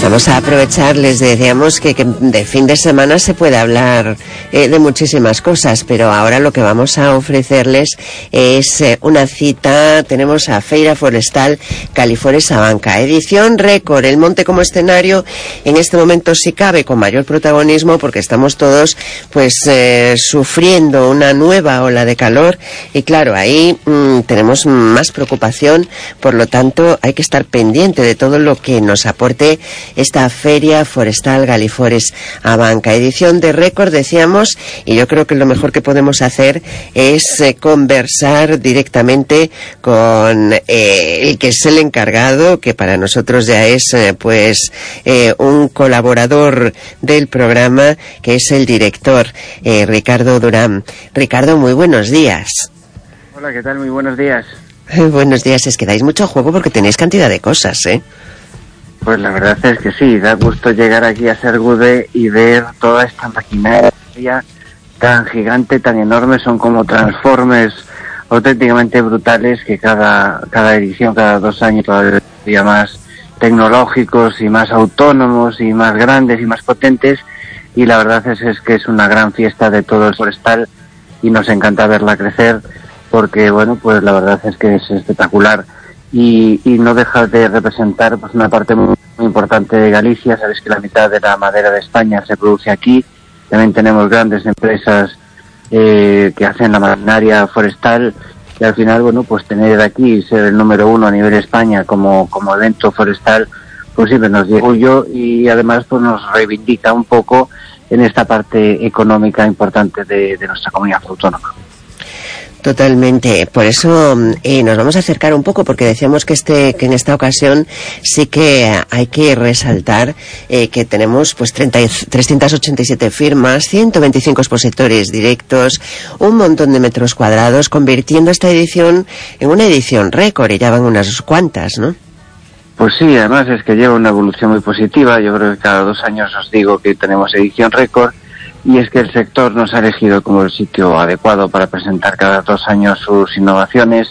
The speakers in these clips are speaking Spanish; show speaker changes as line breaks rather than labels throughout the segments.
Vamos a aprovechar, les decíamos que de fin de semana se puede hablar de muchísimas cosas, pero ahora lo que vamos a ofrecerles es una cita. Tenemos a Feira Forestal Galifores Abanca, edición récord, el monte como escenario, en este momento si cabe con mayor protagonismo, porque estamos todos pues sufriendo una nueva ola de calor y claro, ahí tenemos más preocupación, por lo tanto hay que estar pendiente de todo lo que nos aporte esta Feria Forestal Galifores Abanca, edición de récord, decíamos, y yo creo que lo mejor que podemos hacer es conversar directamente con el que es el encargado, que para nosotros ya es un colaborador del programa, que es el director, Ricardo Durán. Ricardo, muy buenos días.
Hola, ¿qué tal? Muy buenos días.
Buenos días, es que dais mucho juego porque tenéis cantidad de cosas, ¿eh?
Pues la verdad es que sí, da gusto llegar aquí a Sergude y ver toda esta maquinaria tan gigante, tan enorme, son como transformes auténticamente brutales que cada edición, cada 2 años, todavía más tecnológicos y más autónomos y más grandes y más potentes, y la verdad es que es una gran fiesta de todo el forestal y nos encanta verla crecer porque, bueno, pues la verdad es que es espectacular. Y no deja de representar pues una parte muy importante de Galicia. Sabéis que la mitad de la madera de España se produce aquí. También tenemos grandes empresas que hacen la maquinaria forestal, y al final, bueno, pues tener aquí ser el número 1 a nivel España como evento forestal, pues siempre nos dio orgullo y además pues nos reivindica un poco en esta parte económica importante de nuestra comunidad autónoma.
Totalmente, por eso nos vamos a acercar un poco, porque decíamos que en esta ocasión sí que hay que resaltar que tenemos pues 387 firmas, 125 expositores directos, un montón de metros cuadrados, convirtiendo esta edición en una edición récord, y ya van unas cuantas, ¿no?
Pues sí, además es que lleva una evolución muy positiva. Yo creo que cada 2 años os digo que tenemos edición récord. Y es que el sector nos ha elegido como el sitio adecuado para presentar cada 2 años sus innovaciones,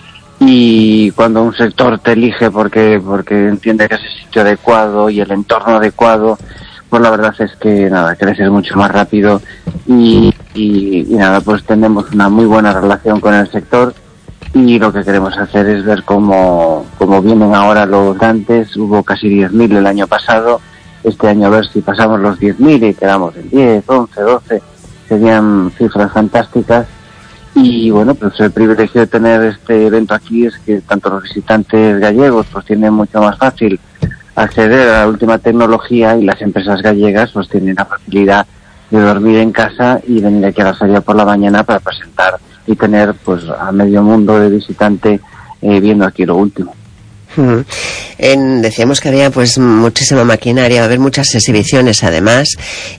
y cuando un sector te elige porque entiende que es el sitio adecuado y el entorno adecuado, pues la verdad es que nada, creces mucho más rápido y nada, pues tenemos una muy buena relación con el sector, y lo que queremos hacer es ver cómo vienen ahora los antes. Hubo casi 10.000 el año pasado. Este año a ver si pasamos los 10.000 y quedamos en 10, 11, 12, serían cifras fantásticas. Y bueno, pues el privilegio de tener este evento aquí es que tanto los visitantes gallegos pues tienen mucho más fácil acceder a la última tecnología, y las empresas gallegas pues tienen la facilidad de dormir en casa y venir aquí a la feria por la mañana para presentar y tener pues a medio mundo de visitante viendo aquí lo último.
Decíamos que había pues muchísima maquinaria, va a haber muchas exhibiciones además,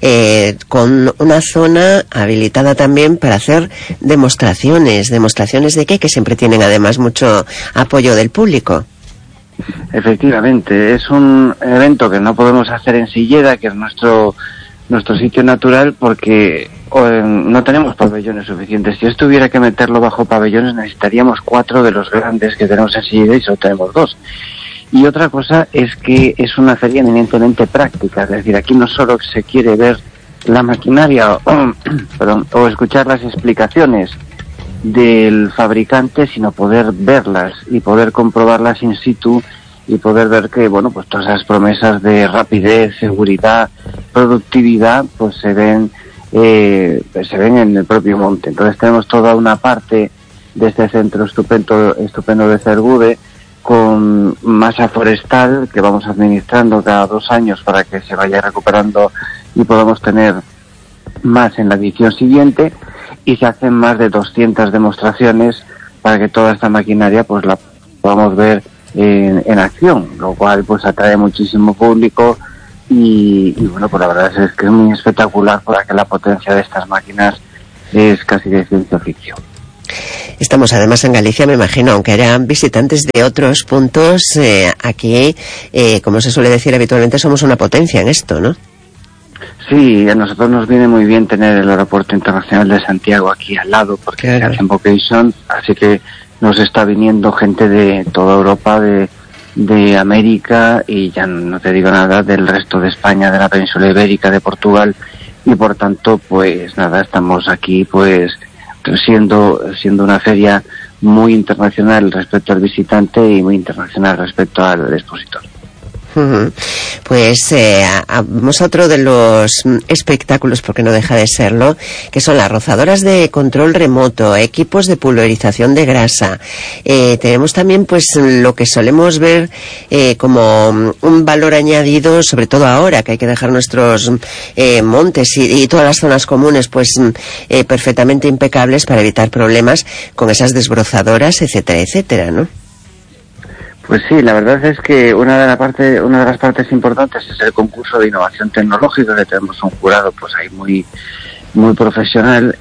con una zona habilitada también para hacer demostraciones de que siempre tienen además mucho apoyo del público.
Efectivamente, es un evento que no podemos hacer en Silleda, que es nuestro sitio natural, porque no tenemos pabellones suficientes. Si esto hubiera que meterlo bajo pabellones, necesitaríamos 4 de los grandes que tenemos en Silleda y solo tenemos 2. Y otra cosa es que es una feria eminentemente práctica, es decir, aquí no solo se quiere ver la maquinaria o escuchar las explicaciones del fabricante, sino poder verlas y poder comprobarlas in situ, y poder ver que, bueno, pues todas esas promesas de rapidez, seguridad, productividad, pues se ven en el propio monte. Entonces tenemos toda una parte de este centro estupendo de Sergude, con masa forestal que vamos administrando cada 2 años para que se vaya recuperando y podamos tener más en la edición siguiente, y se hacen más de 200 demostraciones para que toda esta maquinaria pues la podamos ver en acción, lo cual pues atrae muchísimo público y bueno, pues la verdad es que es muy espectacular, porque la potencia de estas máquinas es casi de ciencia ficción.
Estamos además en Galicia, me imagino, aunque haya visitantes de otros puntos, aquí, como se suele decir habitualmente, somos una potencia en esto, ¿no?
Sí, a nosotros nos viene muy bien tener el Aeropuerto Internacional de Santiago aquí al lado, porque claro, se hace en vocation, así que nos está viniendo gente de toda Europa, de de América, y ya no te digo nada del resto de España, de la península ibérica, de Portugal, y por tanto pues nada, estamos aquí pues siendo una feria muy internacional respecto al visitante y muy internacional respecto al expositor.
Pues vamos a otro de los espectáculos, porque no deja de serlo, que son las rozadoras de control remoto, equipos de pulverización de grasa. Tenemos también pues lo que solemos ver como un valor añadido, sobre todo ahora que hay que dejar nuestros montes y todas las zonas comunes pues perfectamente impecables para evitar problemas con esas desbrozadoras, etcétera, etcétera, ¿no?
Pues sí, la verdad es que una de las partes importantes es el concurso de innovación tecnológica, que tenemos un jurado pues ahí muy profesional,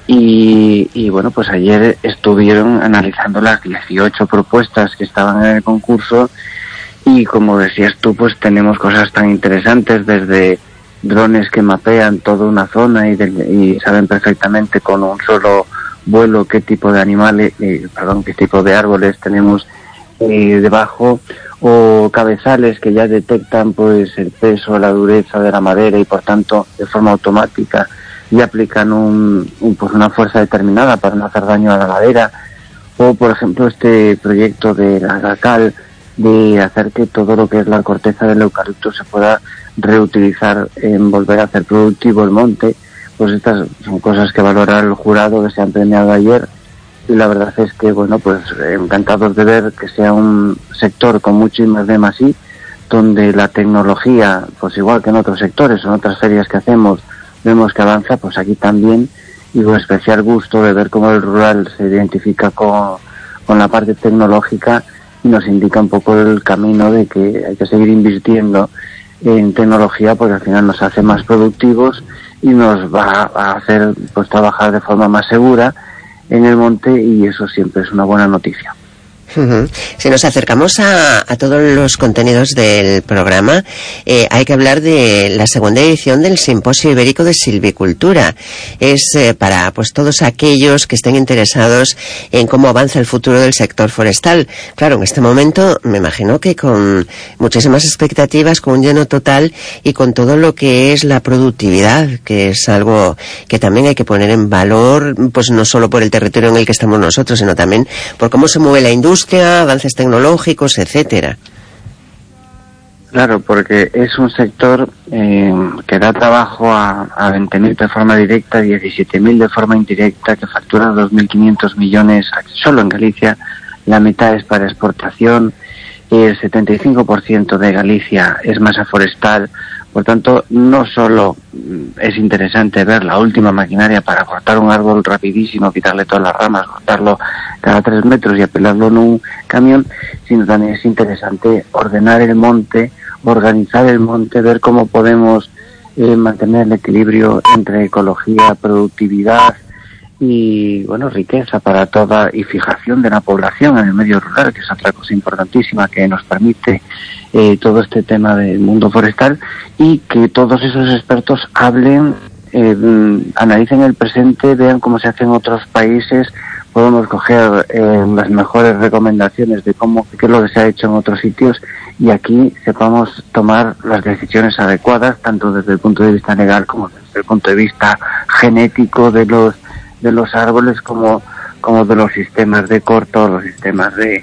y bueno, pues ayer estuvieron analizando las 18 propuestas que estaban en el concurso, y como decías tú, pues tenemos cosas tan interesantes, desde drones que mapean toda una zona y saben perfectamente con un solo vuelo qué tipo de animales, qué tipo de árboles tenemos debajo, o cabezales que ya detectan pues el peso, la dureza de la madera, y por tanto de forma automática y aplican una fuerza determinada para no hacer daño a la madera. O por ejemplo este proyecto de la GACAL, de hacer que todo lo que es la corteza del eucalipto se pueda reutilizar en volver a hacer productivo el monte. Pues estas son cosas que valora el jurado, que se han premiado ayer. Y la verdad es que, bueno, pues encantados de ver que sea un sector con mucho I+D+I, donde la tecnología, pues igual que en otros sectores o en otras ferias que hacemos, vemos que avanza, pues aquí también, y con especial gusto de ver cómo el rural se identifica con la parte tecnológica y nos indica un poco el camino de que hay que seguir invirtiendo en tecnología, porque al final nos hace más productivos y nos va a hacer pues trabajar de forma más segura en el monte, y eso siempre es una buena noticia.
Si nos acercamos a todos los contenidos del programa, hay que hablar de la segunda edición del Simposio Ibérico de Silvicultura. Es para pues todos aquellos que estén interesados en cómo avanza el futuro del sector forestal. Claro, en este momento me imagino que con muchísimas expectativas, con un lleno total y con todo lo que es la productividad, que es algo que también hay que poner en valor, pues no solo por el territorio en el que estamos nosotros, sino también por cómo se mueve la industria, avances tecnológicos, etcétera.
Claro, porque es un sector que da trabajo a 20.000 de forma directa, 17.000 de forma indirecta, que factura 2.500 millones solo en Galicia. La mitad es para exportación, el 75% de Galicia es masa forestal. Por tanto, no solo es interesante ver la última maquinaria para cortar un árbol rapidísimo, quitarle todas las ramas, cortarlo cada 3 metros y apelarlo en un camión, sino también es interesante ordenar el monte, organizar el monte, ver cómo podemos mantener el equilibrio entre ecología, productividad y, bueno, riqueza para toda, y fijación de la población en el medio rural, que es otra cosa importantísima que nos permite todo este tema del mundo forestal, y que todos esos expertos hablen, analicen el presente, vean cómo se hace en otros países, podemos coger las mejores recomendaciones de qué es lo que se ha hecho en otros sitios, y aquí sepamos tomar las decisiones adecuadas, tanto desde el punto de vista legal como desde el punto de vista genético de los árboles, como de los sistemas de corto, los sistemas de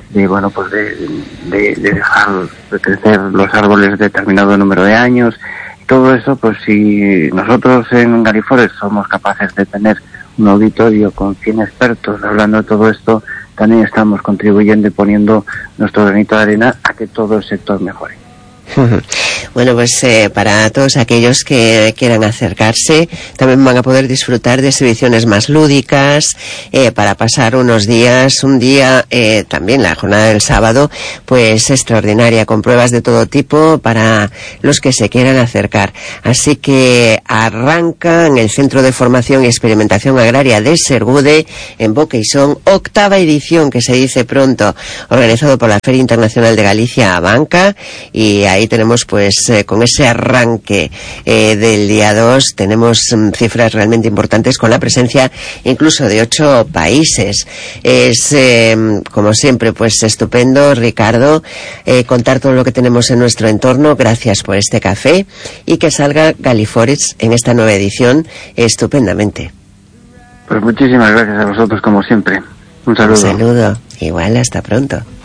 dejar de crecer los árboles determinado número de años. Todo eso, pues si nosotros en Galiforest somos capaces de tener un auditorio con 100 expertos hablando de todo esto, también estamos contribuyendo y poniendo nuestro granito de arena a que todo el sector mejore.
Bueno, pues para todos aquellos que quieran acercarse, también van a poder disfrutar de exhibiciones más lúdicas, para pasar un día, también la jornada del sábado, pues extraordinaria, con pruebas de todo tipo para los que se quieran acercar. Así que arranca en el Centro de Formación y Experimentación Agraria de Sergude, en Boqueisón, 8ª edición, que se dice pronto, organizado por la Feria Internacional de Galicia, Abanca, y ahí ahí tenemos pues con ese arranque del día 2 tenemos cifras realmente importantes con la presencia incluso de 8 países. Es como siempre pues estupendo, Ricardo, contar todo lo que tenemos en nuestro entorno. Gracias por este café y que salga Galiforex en esta nueva edición estupendamente.
Pues muchísimas gracias a vosotros como siempre. Un saludo.
Un saludo. Igual, hasta pronto.